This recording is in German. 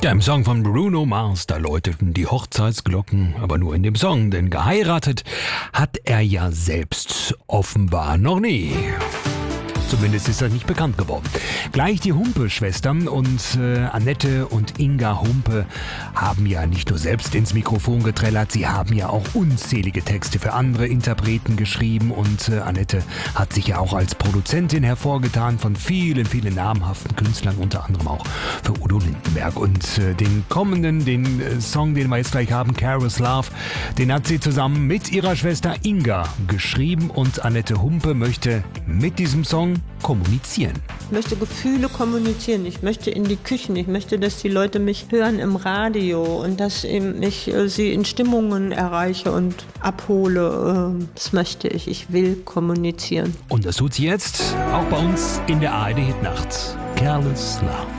Ja, im Song von Bruno Mars, da läuteten die Hochzeitsglocken, aber nur in dem Song, denn geheiratet hat er ja selbst offenbar noch nie. Zumindest ist das nicht bekannt geworden. Gleich die Humpe-Schwestern und Annette und Inga Humpe haben ja nicht nur selbst ins Mikrofon getrellert, sie haben ja auch unzählige Texte für andere Interpreten geschrieben und Annette hat sich ja auch als Produzentin hervorgetan von vielen, vielen namhaften Künstlern, unter anderem auch für Udo Lindenberg. Und den Song, den wir jetzt gleich haben, Careless Love, den hat sie zusammen mit ihrer Schwester Inga geschrieben und Annette Humpe möchte mit diesem Song kommunizieren. Ich möchte Gefühle kommunizieren, ich möchte in die Küchen, ich möchte, dass die Leute mich hören im Radio und dass ich sie in Stimmungen erreiche und abhole. Das möchte ich. Ich will kommunizieren. Und das tut sie jetzt auch bei uns in der ARD Hitnacht. Careless Love.